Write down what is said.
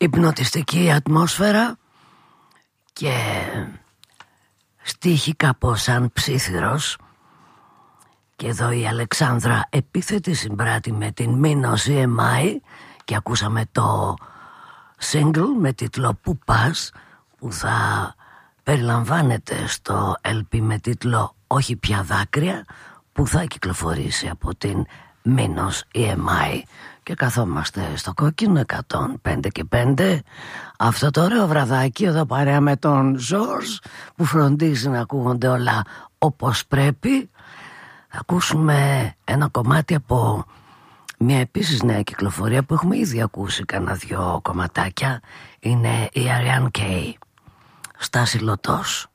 Υπνοτιστική ατμόσφαιρα και στίχη κάπως σαν ψήθυρος. Και εδώ η Αλεξάνδρα επίθετη συμπράτη με την Μίνος EMI και ακούσαμε το single με τίτλο «Πού πας», που θα περιλαμβάνεται στο LP με τίτλο «Όχι πια δάκρυα», που θα κυκλοφορήσει από την Μίνος EMI. Και καθόμαστε στο κόκκινο 105 και 5 αυτό το ωραίο βραδάκι εδώ παρέα με τον Ζορζ, που φροντίζει να ακούγονται όλα όπως πρέπει. Θα ακούσουμε ένα κομμάτι από μια επίσης νέα κυκλοφορία που έχουμε ήδη ακούσει κανένα δυο κομματάκια. Είναι η Ariane Kay, Στάση Λωτός.